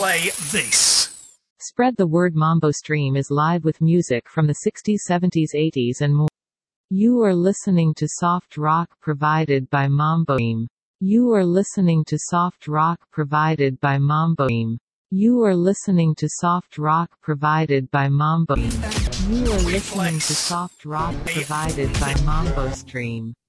Play this. Spread the word. Mambo Stream is live with music from the 60s, 70s, 80s and more. You are listening to soft rock provided by Mambo Stream. You are listening to soft rock provided by Mambo Stream. You are listening to soft rock provided by Mambo Stream. You are listening to soft rock provided by Mambo Stream.